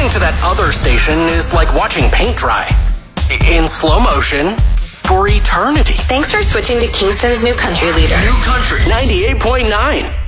Listening to that other station is like watching paint dry. In slow motion for eternity. Thanks for switching to Kingston's new country leader. New country 98.9.